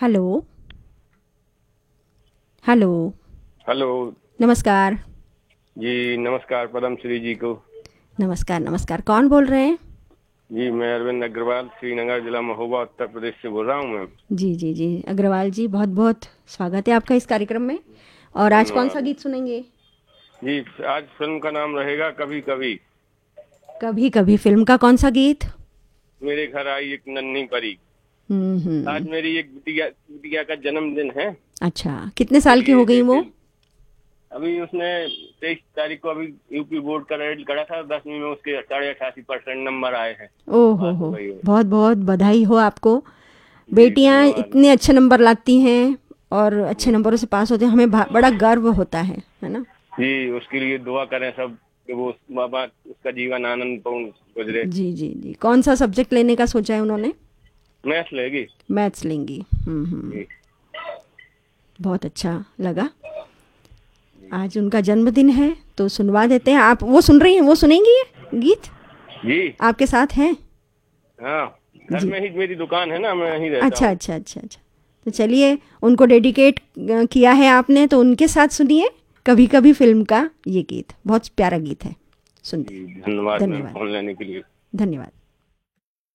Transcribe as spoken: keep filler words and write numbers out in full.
Hello hello hello. नमस्कार। जी नमस्कार पद्म श्री जी को। नमस्कार नमस्कार, कौन बोल रहे हैं? जी मैं अरविंद अग्रवाल, श्रीनगर जिला महोबा, उत्तर प्रदेश से बोल रहा हूँ मैम। जी जी जी अग्रवाल जी, बहुत बहुत स्वागत है आपका इस कार्यक्रम में। और आज कौन सा धन्यवाद। गीत सुनेंगे? जी आज फिल्म का नाम रहेगा कभी कभी। कभी कभी फिल्म का कौन सा गीत? मेरे घर आई एक नन्ही परी। हम्म आज हम्म। मेरी एक बिटिया बिटिया का जन्मदिन है। अच्छा, कितने इसके साल की लिए हो गई इसे वो? फिल्म अभी उसने तेईस तारीख को अभी यूपी बोर्ड का रिजल्ट करा था, दसवीं में उसके साढ़े अठासी परसेंट नंबर आए हैं। ओ हो पास हो हो गई है। बहुत बहुत बधाई हो आपको। जी बेटियां धन्यवाद। इतने अच्छे नंबर लाती हैं और अच्छे नंबरों से पास होते हैं, हमें भा- बड़ा गर्व होता है है ना। जी उसके लिए दुआ करें सब कि वो बाबा उसका जीवन आनंद पूर्ण गुजरे। जी जी जी कौन सा सब्जेक्ट लेने का सोचा है उन्होंने? मैथ लेगी। मैथ्स लेंगी। हम्म हम्म। जी बहुत अच्छा लगा। आज उनका जन्मदिन है तो सुनवा देते हैं। आप वो सुन रही हैं, वो सुनेंगी ये गीत? जी। आपके साथ हैं? हाँ घर जी। में ही मेरी दुकान है ना, मैं यहीं रहता अच्छा हूँ। अच्छा अच्छा अच्छा। तो चलिए, उनको डेडिकेट किया है आपने तो उनके साथ सुनिए कभी कभी फिल्म का ये गीत। बहुत प्यारा गीत है, सुनते जी हैं। धन्यवाद मैम धन्यवाद। फोन लेने के लिए। धन्यवाद।